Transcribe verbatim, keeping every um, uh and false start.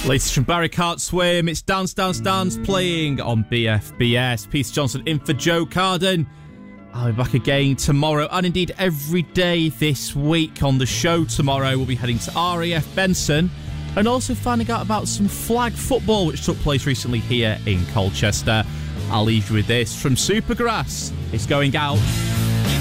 Latest from Barry Can't Swim. It's Dance, Dance, Dance playing on B F B S. Peter Johnson in for Joe Carden. I'll be back again tomorrow and indeed every day this week. On the show tomorrow, we'll be heading to R A F Benson and also finding out about some flag football which took place recently here in Colchester. I'll leave you with this from Supergrass. It's Going Out.